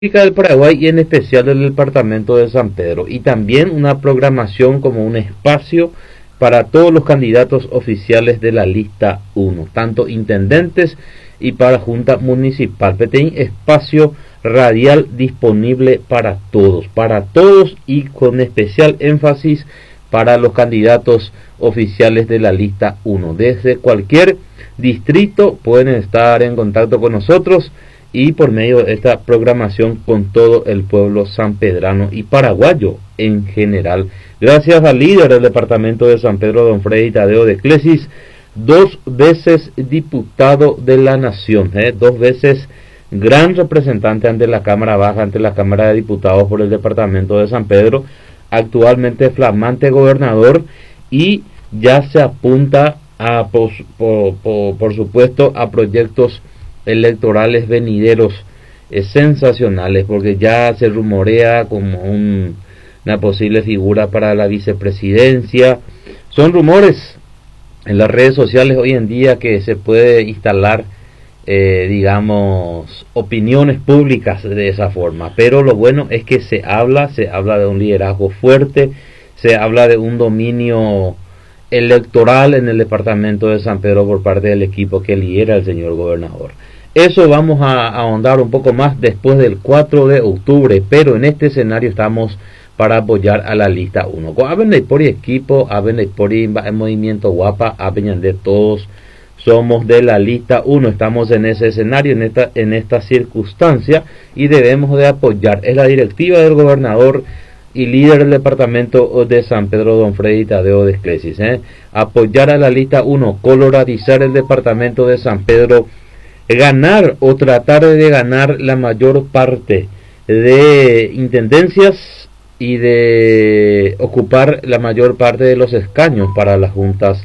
del Paraguay y en especial del departamento de San Pedro, y también una programación como un espacio para todos los candidatos oficiales de la lista 1, tanto intendentes y para Junta Municipal. PTI, espacio radial disponible para todos y con especial énfasis para los candidatos oficiales de la lista 1. Desde cualquier distrito pueden estar en contacto con nosotros y por medio de esta programación con todo el pueblo sanpedrano y paraguayo en general. Gracias al líder del departamento de San Pedro, don Freddy Tadeo de Clesis, 2 veces diputado de la nación, 2 veces gran representante ante la Cámara Baja, ante la Cámara de Diputados por el departamento de San Pedro, actualmente flamante gobernador, y ya se apunta a, por supuesto, a proyectos electorales venideros sensacionales, porque ya se rumorea como una posible figura para la vicepresidencia. Son rumores en las redes sociales hoy en día que se puede instalar digamos opiniones públicas de esa forma, pero lo bueno es que se habla de un liderazgo fuerte, se habla de un dominio electoral en el departamento de San Pedro por parte del equipo que lidera el señor gobernador. Eso vamos a ahondar un poco más después del 4 de octubre, pero en este escenario estamos para apoyar a la lista 1. Hablen por equipo, hablen por movimiento guapa, hablen de todos, somos de la lista 1, estamos en ese escenario, en esta circunstancia, y debemos de apoyar. Es la directiva del gobernador y líder del departamento de San Pedro, don Freddy Tadeo de Clesis, apoyar a la lista 1, coloradizar el departamento de San Pedro, ganar o tratar de ganar la mayor parte de intendencias y de ocupar la mayor parte de los escaños para las juntas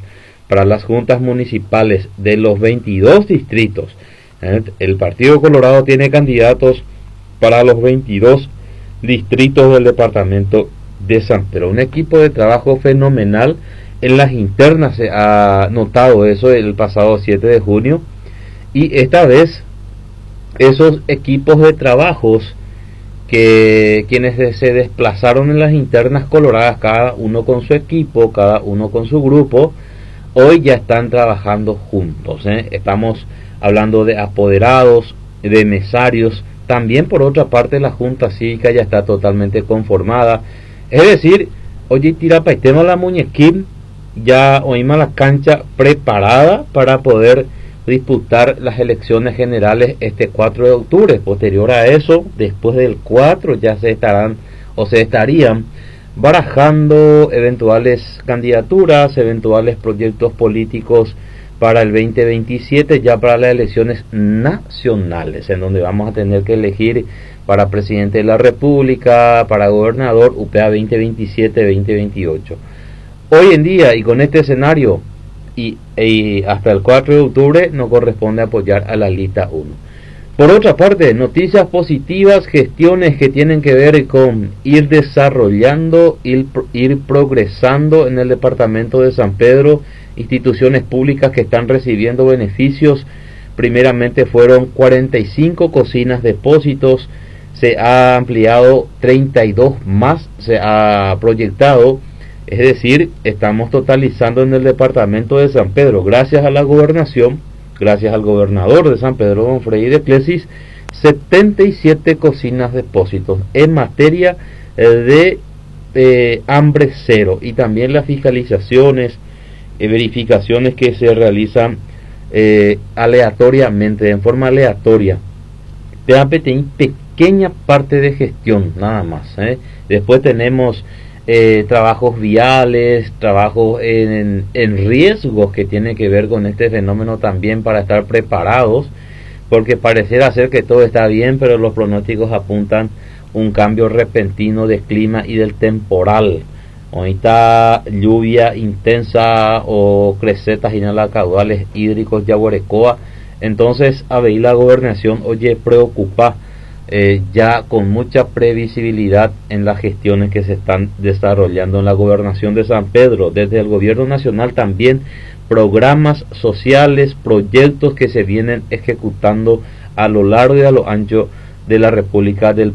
municipales de los 22 distritos. El Partido Colorado tiene candidatos para los 22 distritos del departamento de San Pedro. Un equipo de trabajo fenomenal. En las internas se ha notado eso el pasado 7 de junio. Y esta vez esos equipos de trabajos que quienes se desplazaron en las internas coloradas, cada uno con su equipo, cada uno con su grupo, hoy ya están trabajando juntos. Estamos hablando de apoderados, de mesarios. También por otra parte la Junta Cívica ya está totalmente conformada. Es decir, oye, tira paitema la muñequín, ya oímos la cancha preparada para poder disputar las elecciones generales este 4 de octubre. Posterior a eso, después del 4, ya se estarían barajando eventuales candidaturas, eventuales proyectos políticos para el 2027, ya para las elecciones nacionales, en donde vamos a tener que elegir para presidente de la República, para gobernador, UPA 2027-2028. Hoy en día, y con este escenario, y hasta el 4 de octubre, nos corresponde apoyar a la lista 1. Por otra parte, noticias positivas, gestiones que tienen que ver con ir desarrollando, ir progresando en el departamento de San Pedro, instituciones públicas que están recibiendo beneficios. Primeramente fueron 45 cocinas depósitos, se ha ampliado 32 más, se ha proyectado. Es decir, estamos totalizando en el departamento de San Pedro, gracias a la gobernación, gracias al gobernador de San Pedro, don Freddy de Clesis, 77 cocinas depósitos en materia de hambre cero, y también las fiscalizaciones, verificaciones que se realizan aleatoriamente, en forma aleatoria. Pequeña parte de gestión, nada más. Después tenemos trabajos viales, trabajos en riesgos que tienen que ver con este fenómeno también, para estar preparados, porque pareciera ser que todo está bien, pero los pronósticos apuntan un cambio repentino del clima y del temporal. Ahorita lluvia intensa o crecetas caudales hídricos Yaguarecoa. Entonces a ver la gobernación, oye, preocupa ya con mucha previsibilidad en las gestiones que se están desarrollando en la gobernación de San Pedro. Desde el gobierno nacional también programas sociales, proyectos que se vienen ejecutando a lo largo y a lo ancho de la República del